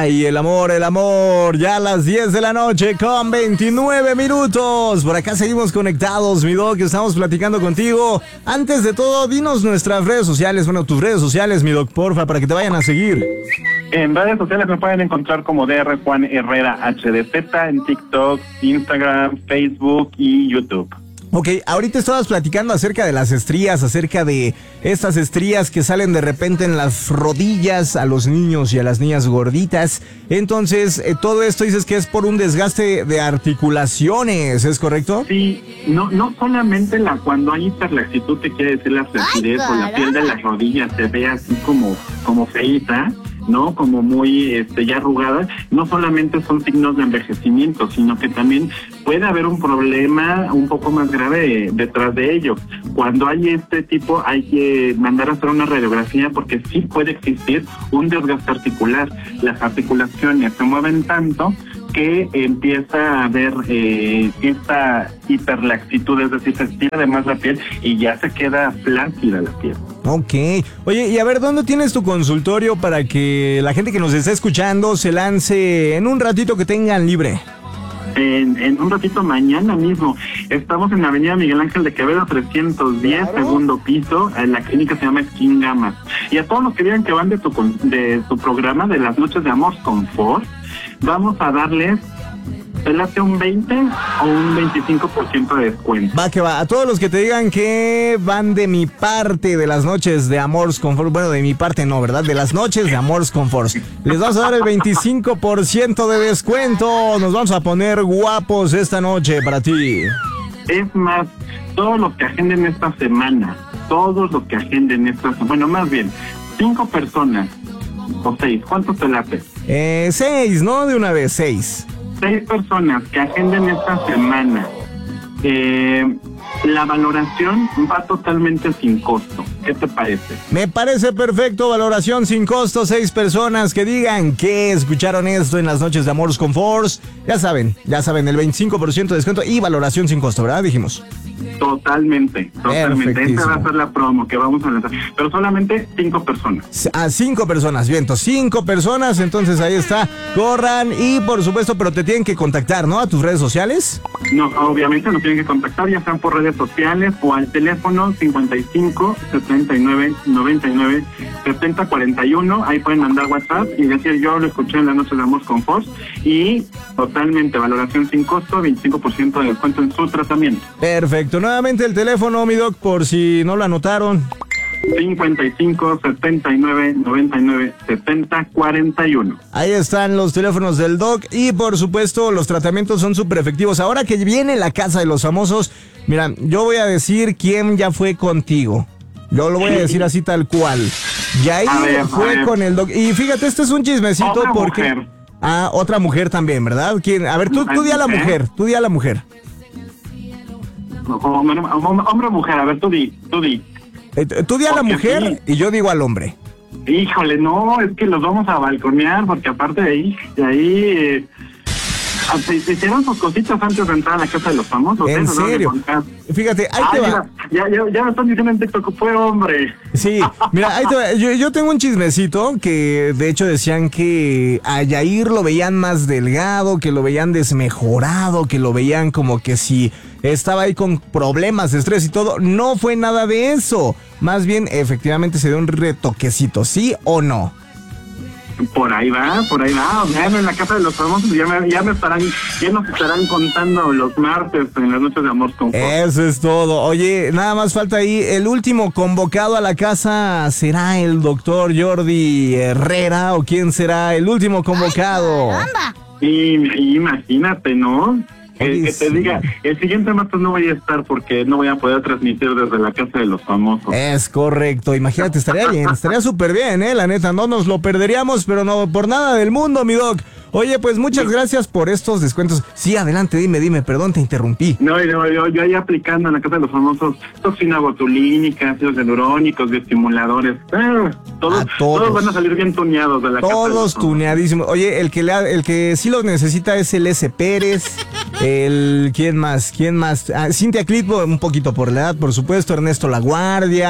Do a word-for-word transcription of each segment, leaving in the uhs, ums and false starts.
Ay, el amor, el amor. Ya a las diez de la noche con veintinueve minutos. Por acá seguimos conectados, mi Doc, estamos platicando contigo. Antes de todo, dinos nuestras redes sociales, bueno, tus redes sociales, mi Doc, porfa, para que te vayan a seguir. En redes sociales me pueden encontrar como D R Juan Herrera H D Z en TikTok, Instagram, Facebook y YouTube. Ok, ahorita estabas platicando acerca de las estrías, acerca de estas estrías que salen de repente en las rodillas a los niños y a las niñas gorditas. Entonces, eh, todo esto dices que es por un desgaste de articulaciones, ¿es correcto? Sí, no no solamente la cuando hay hiperlaxitud, te quiere decir la flacidez o la piel de las rodillas se ve así como, como feíta, ¿no? Como muy este, ya arrugada, no solamente son signos de envejecimiento, sino que también puede haber un problema un poco más grave detrás de ello. Cuando hay este tipo hay que mandar a hacer una radiografía porque sí puede existir un desgaste articular. Las articulaciones se mueven tanto que empieza a haber eh, esta hiperlaxitud, es decir, se estira de más la piel y ya se queda flácida la piel. Ok. Oye, y a ver, ¿dónde tienes tu consultorio para que la gente que nos está escuchando se lance en un ratito que tengan libre? En, en un ratito, mañana mismo. Estamos en la avenida Miguel Ángel de Quevedo, trescientos diez, claro. Segundo piso. La clínica se llama Skin Gamas. Y a todos los que digan que van de tu, de tu programa de las noches de Amor Confort, vamos a darles, ¿te hace un veinte o un veinticinco por ciento de descuento? Va que va. A todos los que te digan que van de mi parte de las noches de Amors Confort, bueno, de mi parte no, ¿verdad? De las noches de Amors Confort, les vamos a dar el veinticinco por ciento de descuento. Nos vamos a poner guapos esta noche para ti. Es más, todos los que agenden esta semana, todos los que agenden esta semana, bueno, más bien, cinco personas o seis, ¿cuántos te late? Eh, seis, ¿no? De una vez, seis. Seis personas que agenden esta semana, eh, la valoración va totalmente sin costo. ¿Qué te parece? Me parece perfecto, valoración sin costo. Seis personas que digan que escucharon esto en las noches de Amors Confort. Ya saben, ya saben, el veinticinco por ciento de descuento y valoración sin costo, ¿verdad? Dijimos. Totalmente, totalmente. Esta va a ser la promo que vamos a lanzar. Pero solamente cinco personas. A cinco personas, viento. Cinco personas, entonces ahí está. Corran y por supuesto, pero te tienen que contactar, ¿no? A tus redes sociales. No, obviamente nos tienen que contactar, ya sean por redes sociales o al teléfono cincuenta y cinco, setenta y nueve, noventa y nueve, setenta, cuarenta y uno. Ahí pueden mandar WhatsApp y decir yo lo escuché en la noche de Amor Confort. Y totalmente, valoración sin costo, veinticinco por ciento de descuento en su tratamiento. Perfecto. Nuevamente el teléfono, mi Doc, por si no lo anotaron. cincuenta y cinco, setenta y nueve, noventa y nueve, setenta, cuarenta y uno. Ahí están los teléfonos del Doc y por supuesto los tratamientos son súper efectivos. Ahora que viene la casa de los famosos, mira, yo voy a decir quién ya fue contigo. Yo lo voy a decir así tal cual. Yair fue con el Doc. Y fíjate, este es un chismecito otra porque... Mujer. Ah, otra mujer también, ¿verdad? ¿Quién? A ver, tú, tú di a la mujer, tú di a la mujer. Hombre, hombre o mujer, a ver, tú di, tú di. Eh, tú di a la porque mujer sí. Y yo digo al hombre. Híjole, no, es que los vamos a balconear, porque aparte de ahí, de ahí, eh, se, se hicieron sus cositas antes de entrar a la casa de los famosos. ¿En ¿eh? serio? Fíjate, ahí ah, te va. Mira, ya, ya, ya me están diciendo en TikTok, fue hombre. Sí, mira, ahí te va. Yo, yo tengo un chismecito que de hecho decían que a Yair lo veían más delgado, que lo veían desmejorado, que lo veían como que si estaba ahí con problemas de estrés y todo. No fue nada de eso. Más bien, efectivamente se dio un retoquecito, ¿sí o no? Por ahí va, por ahí va. Vean, en la casa de los famosos ya me, ya me estarán, ya nos estarán contando los martes en las noches de Amor Confort. Eso es todo. Oye, nada más falta ahí. El último convocado a la casa será el doctor Jordi Herrera, o quién será el último convocado. Y, imagínate, ¿no? Que, que te diga, el siguiente martes no voy a estar porque no voy a poder transmitir desde la casa de los famosos. Es correcto, imagínate, estaría bien, estaría súper bien, eh, la neta, no nos lo perderíamos, pero no por nada del mundo, mi Doc. Oye, pues muchas gracias por estos descuentos. Sí, adelante, dime, dime, perdón, te interrumpí. No, yo, yo, yo ahí aplicando en la casa de los famosos toxina botulínica, ácidos hialurónicos, bioestimuladores. Eh, todos, todos. todos van a salir bien tuneados de la todos casa de los famosos. Todos tuneadísimos. Oye, el que, le, el que sí los necesita es el S. Pérez. El, ¿quién más? ¿Quién más? Ah, Cintia Clitbo, un poquito por la edad, por supuesto. Ernesto La Guardia.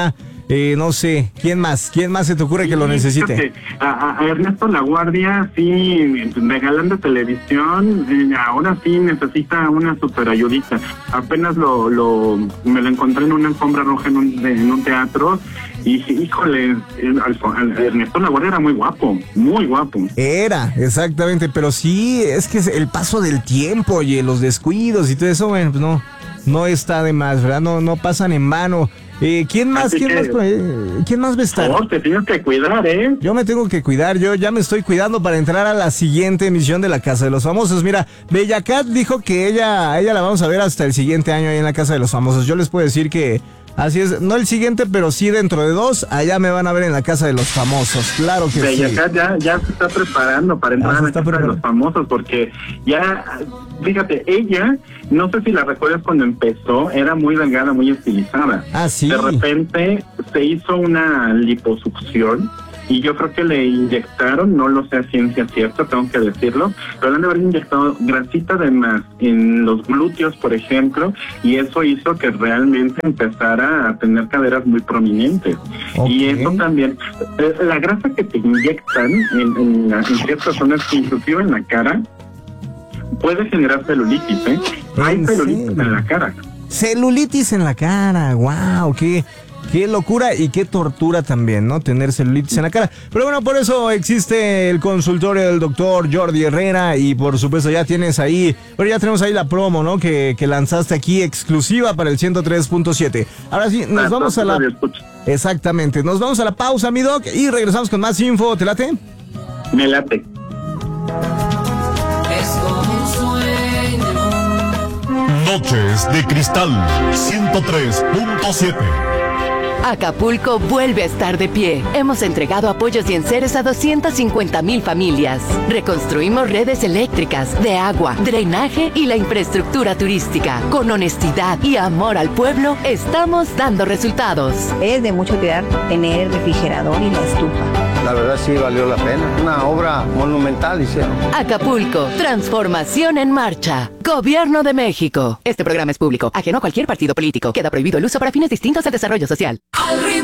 eh, no sé, ¿quién más? ¿Quién más se te ocurre que lo necesite? A, a Ernesto Laguardia, sí, regalando televisión, eh, ahora sí necesita una super ayudita. Apenas lo, lo me lo encontré en una alfombra roja en un, en un teatro y híjole, Ernesto Laguardia era muy guapo, muy guapo. Era, exactamente, pero sí, es que el paso del tiempo y los descuidos y todo eso, bueno, pues no, no está de más, ¿verdad? No, no pasan en vano. Eh, ¿Quién más? ¿Quién, que, más eh, ¿Quién más va a estar? Oh, te tienes que cuidar, ¿eh? Yo me tengo que cuidar, yo ya me estoy cuidando para entrar a la siguiente emisión de la Casa de los Famosos. Mira, Bella Cat dijo que ella, ella la vamos a ver hasta el siguiente año ahí en la Casa de los Famosos. Yo les puedo decir que así es, no el siguiente, pero sí dentro de dos, allá me van a ver en la Casa de los Famosos, claro que Bella sí. Cat ya, ya se está preparando para entrar a la Casa preparando. de los Famosos, porque ya, fíjate, ella, no sé si la recuerdas cuando empezó, era muy delgada, muy estilizada. Ah, sí. De repente se hizo una liposucción y yo creo que le inyectaron, no lo sé a ciencia cierta, tengo que decirlo, pero le han de haber inyectado grasita de más en los glúteos, por ejemplo, y eso hizo que realmente empezara a tener caderas muy prominentes. Okay. Y eso también, la grasa que te inyectan en, en, en ciertas zonas, inclusive en la cara, puede generar celulitis, ¿eh? Hay celulitis en la cara. Celulitis en la cara, wow, qué... Qué locura y qué tortura también, ¿no? Tener celulitis en la cara. Pero bueno, por eso existe el consultorio del doctor Jordi Herrera y por supuesto ya tienes ahí, bueno, ya tenemos ahí la promo, ¿no? Que, que lanzaste aquí exclusiva para el ciento tres punto siete. Ahora sí, nos vamos a la... Exactamente, nos vamos a la pausa, mi doc, y regresamos con más info. ¿Te late? Me late. Es como un sueño. Noches de Cristal ciento tres punto siete. Acapulco vuelve a estar de pie. Hemos entregado apoyos y enseres a doscientas cincuenta mil familias. Reconstruimos redes eléctricas, de agua, drenaje y la infraestructura turística. Con honestidad y amor al pueblo, estamos dando resultados. Es de mucho cuidar tener el refrigerador y la estufa. La verdad sí valió la pena. Una obra monumental hicieron. Acapulco, transformación en marcha. Gobierno de México. Este programa es público, ajeno a cualquier partido político. Queda prohibido el uso para fines distintos al desarrollo social. Al ritmo